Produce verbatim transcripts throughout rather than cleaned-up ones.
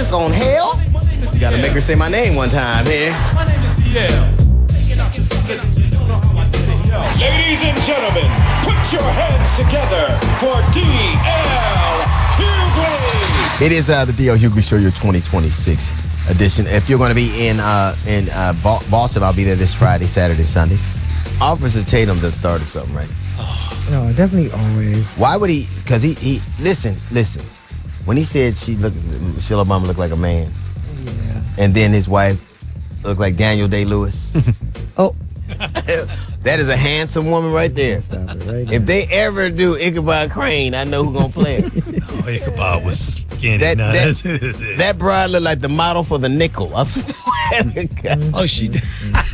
just going hell? You gotta make her say my name one time here. My name is D L. Ladies and gentlemen, put your hands together for D L Hughley. It is uh, the D L Hughley Show, your twenty twenty-six edition. If you're going to be in uh, in uh, Boston, I'll be there this Friday, Saturday, Sunday. Officer Tatum done started something, right? No, doesn't he always? Why would he? Because he, he, listen, listen. When he said she looked, Michelle Obama looked like a man, Yeah. and then his wife looked like Daniel Day-Lewis. Oh, That is a handsome woman right there. stop it right If now. they ever do Ichabod Crane, I know who's gonna play it. Oh, Ichabod was skinny. That- Nah, that- that's- That bride looked like the model for the nickel. I swear to God. oh, she did.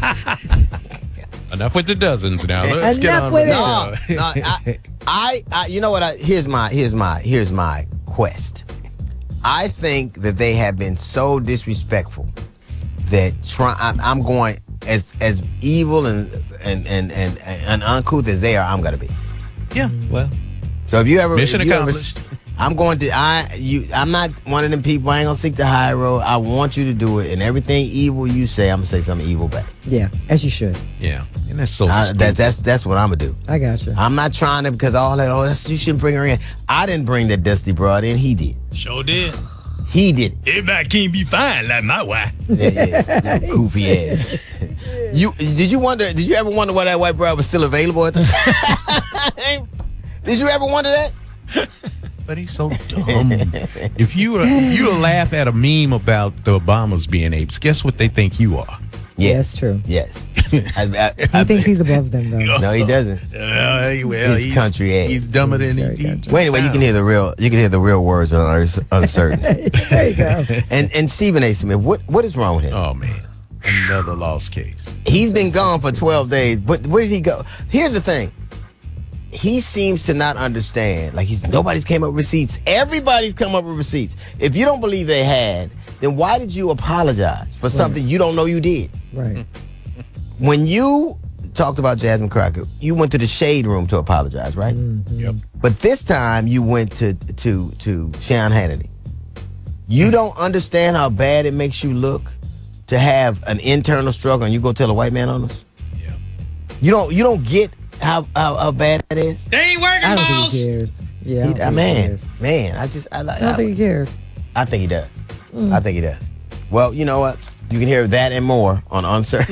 Enough with the dozens now. Let's get Enough on with with it. No, the show. no, I, I, I, you know what? I, here's my, here's my, here's my quest. I think that they have been so disrespectful that try, I'm, I'm going as as evil and and, and and and uncouth as they are. I'm gonna be. Yeah, well, So if you ever, Mission if you ever- accomplished. I'm going to. I you. I'm not one of them people. I ain't gonna seek the high road. I want you to do it, and everything evil you say, I'm gonna say something evil back. Yeah, as you should. yeah, and that's so. I, stupid. that, that's that's what I'm gonna do. I got you. I'm not trying to because all that. Oh, that's, you shouldn't bring her in. I didn't bring that dusty broad in. He did. Sure did. He did. Everybody can't be fine like my wife. Yeah, yeah, that goofy ass. You did you wonder? Did you ever wonder why that white broad was still available at the time? Did you ever wonder that? But he's so dumb. if you were, if you laugh at a meme about the Obamas being apes, guess what they think you are? Yeah, that's true. Yes. I, I, He I, thinks he's above them, though. no, he doesn't. Uh, well, He's country ass. He's dumber He's than very he. he country. Well, anyway, you can hear the real. You can hear the real words are uncertain. There you go. and and Stephen A. Smith, what what is wrong with him? Oh man, another lost case. He's been gone for twelve days, but where did he go? Here's the thing. He seems to not understand. Like he's nobody's came up with receipts. Everybody's come up with receipts. If you don't believe they had, then why did you apologize for something you don't know you did? Right. When you talked about Jasmine Crockett, you went to the shade room to apologize, right? Yep. But this time you went to to to Sean Hannity. You don't understand how bad it makes you look to have an internal struggle and you go tell a white man on us. Yeah. You don't you don't get how how, how bad that is. They ain't working, I don't boss. think he cares. Yeah. I He, don't uh, think he man, cares. man, I just I like I don't I, think he cares. I think he does. I think he does. Well, you know what? You can hear that and more on Uncertain.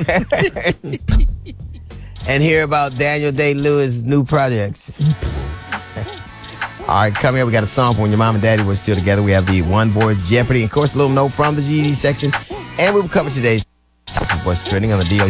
And hear about Daniel Day-Lewis' new projects. All right, coming up, we got a song from when your mom and daddy were still together. We have the One Boy Jeopardy. And of course, a little note from the G E D section. And we will cover today's what's trending on the D O